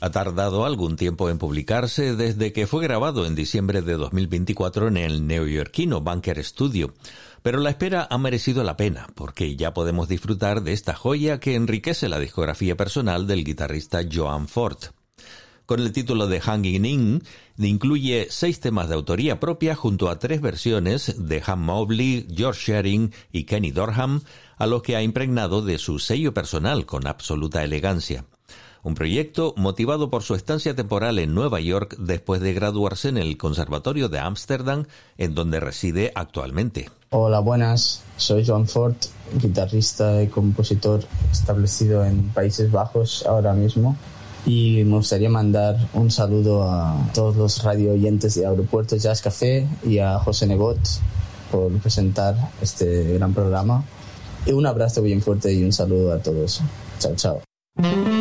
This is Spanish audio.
Ha tardado algún tiempo en publicarse desde que fue grabado en diciembre de 2024 en el neoyorquino Bunker Studio, pero la espera ha merecido la pena porque ya podemos disfrutar de esta joya que enriquece la discografía personal del guitarrista Joan Ford. Con el título de Hanging In, incluye 6 temas de autoría propia junto a 3 versiones de Ham Mobley, George Shearing y Kenny Dorham, a los que ha impregnado de su sello personal con absoluta elegancia. Un proyecto motivado por su estancia temporal en Nueva York después de graduarse en el Conservatorio de Ámsterdam, en donde reside actualmente. Hola, buenas. Soy Joan Ford, guitarrista y compositor establecido en Países Bajos ahora mismo. Y me gustaría mandar un saludo a todos los radio oyentes de Aeropuerto Jazz Café y a José Nebot por presentar este gran programa. Y un abrazo bien fuerte y un saludo a todos. Chao, chao.